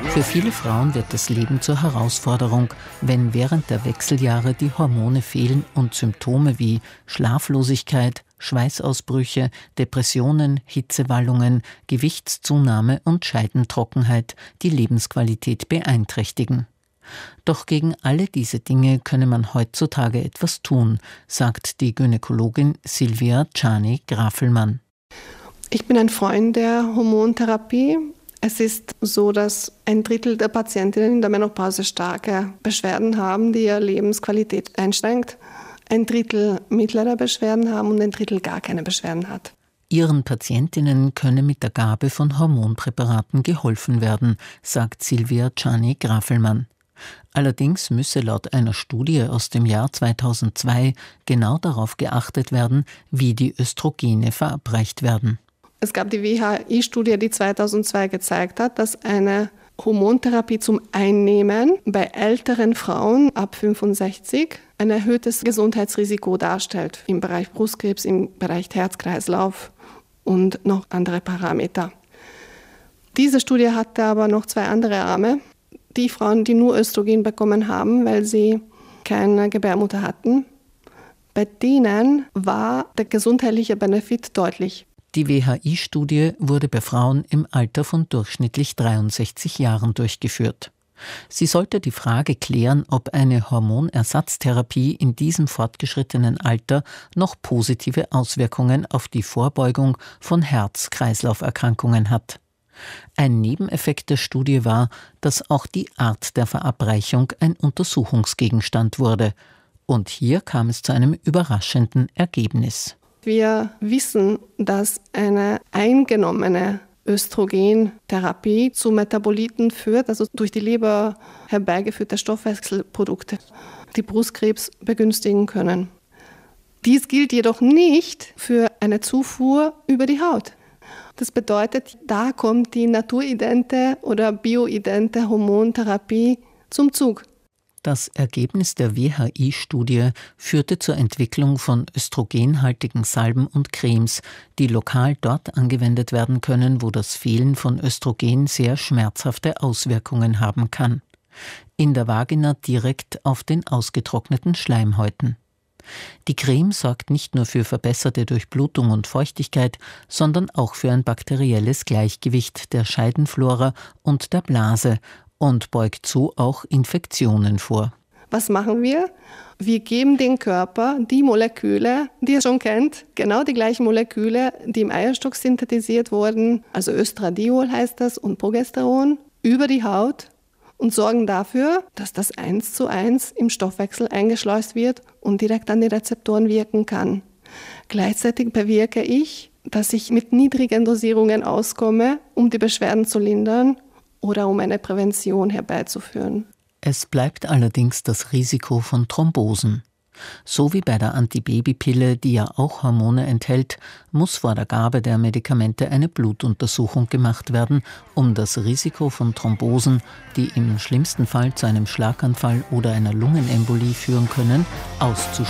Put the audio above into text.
Für viele Frauen wird das Leben zur Herausforderung, wenn während der Wechseljahre die Hormone fehlen und Symptome wie Schlaflosigkeit, Schweißausbrüche, Depressionen, Hitzewallungen, Gewichtszunahme und Scheidentrockenheit die Lebensqualität beeinträchtigen. Doch gegen alle diese Dinge könne man heutzutage etwas tun, sagt die Gynäkologin Silvia Czarny-Grafelmann. Ich bin ein Freund der Hormontherapie. Es ist so, dass 1/3 der Patientinnen in der Menopause starke Beschwerden haben, die ihre Lebensqualität einschränkt. 1/3 mittlere Beschwerden haben und 1/3 gar keine Beschwerden hat. Ihren Patientinnen könne mit der Gabe von Hormonpräparaten geholfen werden, sagt Silvia Czarny-Grafelmann. Allerdings müsse laut einer Studie aus dem Jahr 2002 genau darauf geachtet werden, wie die Östrogene verabreicht werden. Es gab die WHI-Studie, die 2002 gezeigt hat, dass eine Hormontherapie zum Einnehmen bei älteren Frauen ab 65 ein erhöhtes Gesundheitsrisiko darstellt im Bereich Brustkrebs, im Bereich Herz-Kreislauf und noch andere Parameter. Diese Studie hatte aber noch 2 andere Arme. Die Frauen, die nur Östrogen bekommen haben, weil sie keine Gebärmutter hatten, bei denen war der gesundheitliche Benefit deutlich. Die WHI-Studie wurde bei Frauen im Alter von durchschnittlich 63 Jahren durchgeführt. Sie sollte die Frage klären, ob eine Hormonersatztherapie in diesem fortgeschrittenen Alter noch positive Auswirkungen auf die Vorbeugung von Herz-Kreislauf-Erkrankungen hat. Ein Nebeneffekt der Studie war, dass auch die Art der Verabreichung ein Untersuchungsgegenstand wurde. Und hier kam es zu einem überraschenden Ergebnis. Wir wissen, dass eine eingenommene Östrogentherapie zu Metaboliten führt, also durch die Leber herbeigeführte Stoffwechselprodukte, die Brustkrebs begünstigen können. Dies gilt jedoch nicht für eine Zufuhr über die Haut. Das bedeutet, da kommt die naturidente oder bioidente Hormontherapie zum Zug. Das Ergebnis der WHI-Studie führte zur Entwicklung von östrogenhaltigen Salben und Cremes, die lokal dort angewendet werden können, wo das Fehlen von Östrogen sehr schmerzhafte Auswirkungen haben kann. In der Vagina direkt auf den ausgetrockneten Schleimhäuten. Die Creme sorgt nicht nur für verbesserte Durchblutung und Feuchtigkeit, sondern auch für ein bakterielles Gleichgewicht der Scheidenflora und der Blase und beugt so auch Infektionen vor. Was machen wir? Wir geben dem Körper die Moleküle, die er schon kennt, genau die gleichen Moleküle, die im Eierstock synthetisiert wurden, also Östradiol heißt das und Progesteron, über die Haut und sorgen dafür, dass das 1:1 im Stoffwechsel eingeschleust wird und direkt an die Rezeptoren wirken kann. Gleichzeitig bewirke ich, dass ich mit niedrigen Dosierungen auskomme, um die Beschwerden zu lindern oder um eine Prävention herbeizuführen. Es bleibt allerdings das Risiko von Thrombosen. So wie bei der Antibabypille, die ja auch Hormone enthält, muss vor der Gabe der Medikamente eine Blutuntersuchung gemacht werden, um das Risiko von Thrombosen, die im schlimmsten Fall zu einem Schlaganfall oder einer Lungenembolie führen können, auszuschließen.